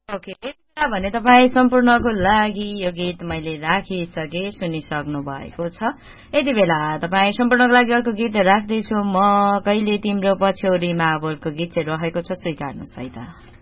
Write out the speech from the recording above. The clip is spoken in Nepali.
ओके भने तपाईँ सम्पूर्णको लागि यो गीत मैले राखिसके सुनिसक्नु भएको छ। यति बेला तपाईँ सम्पूर्णको लागि अर्को गीत राख्दैछु म, कहिले तिम्रो पछ्यौरीमा बोलको गीत चाहिँ रहेको छ, स्वीकार्नुहोस् है त।